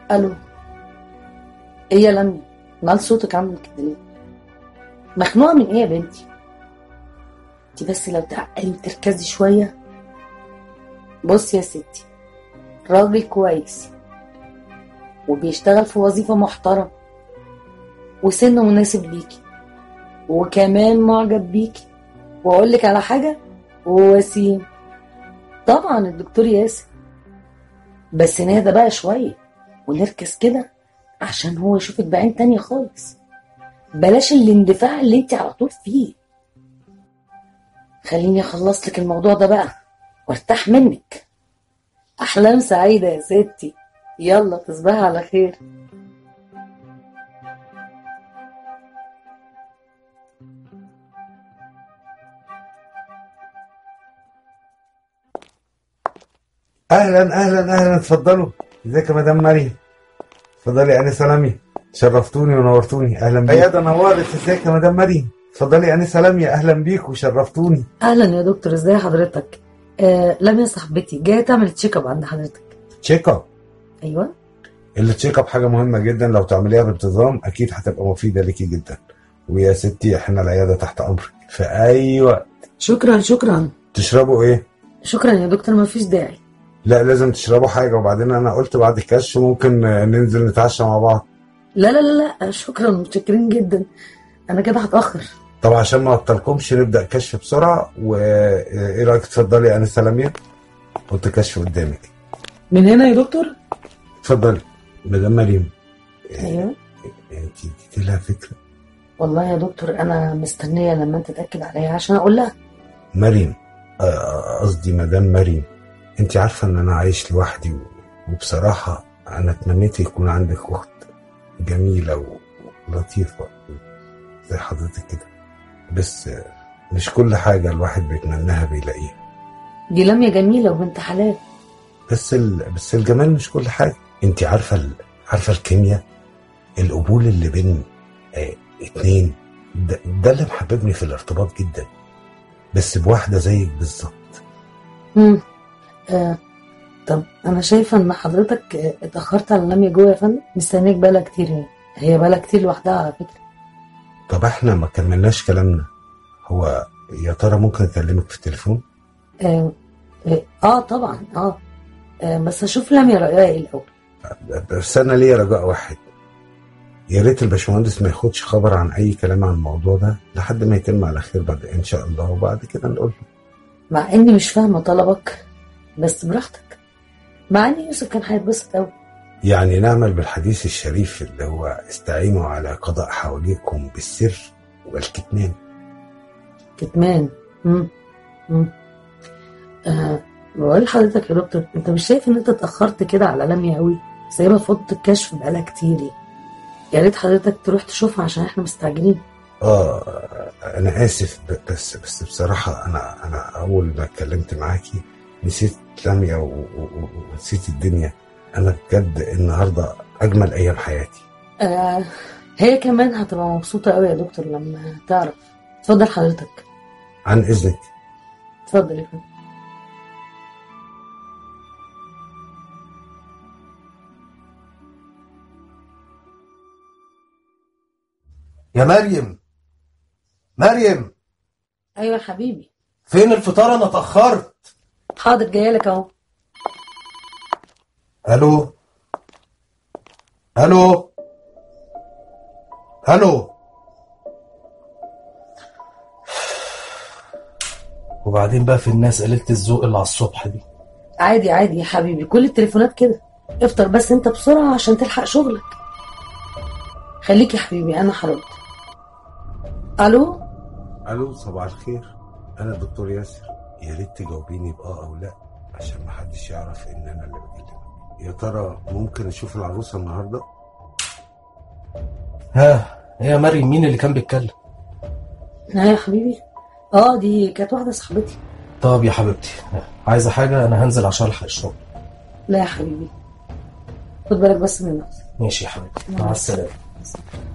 الو. ايه يا لمي؟ مال صوتك عامل كده ليه؟ مخنوقه من ايه يا بنتي؟ انتي بس لو تعقلي وتركزي شويه. بصي يا ستي، راجل كويس وبيشتغل في وظيفه محترمه وسنه مناسب ليكي وكمان معجب بيكي، واقول لك على حاجه، ووسيم. طبعا الدكتور ياسر، بس نهدى بقى شويه ونركز كده عشان هو يشوفك بعين تانية خالص. بلاش الاندفاع اللي انت على طول فيه. خليني اخلص لك الموضوع ده بقى وارتاح منك. احلام سعيدة يا ستي، يلا تصبحي على خير. اهلا اهلا اهلا، اتفضلوا. ازيك يا مدام مريم؟ اتفضلي. انا سلامي، شرفتوني ونورتوني. اهلا بيك. عياده نورت. ازيك يا مدام مريم؟ اتفضلي. انا سلامي، اهلا بيك وشرفتوني. اهلا يا دكتور، ازاي حضرتك؟ لميا صاحبتي جايه تعمل تشيك اب عند حضرتك. تشيك اب؟ ايوه. التشيك اب حاجه مهمه جدا، لو تعمليها بانتظام اكيد هتبقى مفيده ليكي جدا. ويا ستي احنا العياده تحت امرك في اي وقت. شكرا شكرا. تشربوا ايه؟ شكرا يا دكتور، ما فيش داعي. لا لازم تشربوا حاجه، وبعدين انا قلت بعد الكشف ممكن ننزل نتعشى مع بعض. لا لا لا لا، شكرا، متشكرين جدا، انا كده هتاخر. طب عشان ما اعطلكمش نبدا كشف بسرعه. وايه رايك تفضلي انا سلاميه؟ قلت كشف قدامك. من هنا يا دكتور؟ اتفضلي مدام مريم. ايوه. انت اديتي لها فكره؟ والله يا دكتور انا مستنيه لما انت تاكد عليها عشان اقول لها. مريم، قصدي مدام مريم، انت عارفه ان انا عايش لوحدي وبصراحه انا اتمنيت يكون عندك اخت جميله ولطيفه زي حضرتك كده، بس مش كل حاجه الواحد بيتمناها بيلاقيها. دي لميا جميله وبنت حلال. بس الجمال مش كل حاجه. انت عارفه الكيمياء، القبول اللي بين اتنين، ده اللي محببني في الارتباط جدا، بس بواحده زيك بالظبط. طب انا شايفه ان حضرتك اتاخرت على لميا جوه يا فندم، مستنيك بقالها كتير. هي بقالها كتير لوحدها على فكره. طب احنا ما كملناش كلامنا. هو يا ترى ممكن اكلمك في التليفون؟ طبعا. بس اشوف لميا رايها ايه الاول. بس انا ليا رجاء واحد، يا ريت الباشمهندس ما ياخدش خبر عن اي كلام عن الموضوع ده لحد ما يتم على خير بعد ان شاء الله، وبعد كده نقول له. مع اني مش فاهمه طلبك بس براحتك، مع ان يوسف كان هيتبسط قوي. يعني نعمل بالحديث الشريف اللي هو استعينوا على قضاء حواليكم بالسر والكتمان. كتمان. بقول لحضرتك يا دكتور، انت مش شايف ان انت اتاخرت كده على لميا قوي؟ سايبها في اوضه الكشف بقالها كتير. يا ريت حضرتك تروح تشوفها عشان احنا مستعجلين. انا اسف، بس بصراحه انا اول ما اتكلمت معاكي نسيت لميا ونسيت الدنيا. انا بجد النهارده اجمل ايام حياتي. هي كمان هتبقى مبسوطه قوي يا دكتور لما تعرف. اتفضل حضرتك. عن اذنك. اتفضل يا فندم. يا مريم، مريم. ايوه حبيبي. فين الفطار؟ انا اتاخرت. حاضر جايلك اهو. الو الو الو. وبعدين بقى في الناس قليلة الذوق اللي على الصبح دي. عادي عادي يا حبيبي، كل التليفونات كده. افطر بس انت بسرعه عشان تلحق شغلك. خليك يا حبيبي انا هرد. الو، صباح الخير، انا الدكتور ياسر. يا ريت تجاوبيني باه او لا عشان ما حدش يعرف ان انا اللي بكلمك. يا ترى ممكن اشوف العروسه النهارده؟ ها يا مريم، مين اللي كان بيتكلم؟ يا حبيبي، دي كانت واحده صاحبتي. طب يا حبيبتي، عايزه حاجه؟ انا هنزل عشان الحق الشغل. لا يا حبيبي، خد بالك بس من نفسك. ماشي يا حبيبتي، مع السلامه.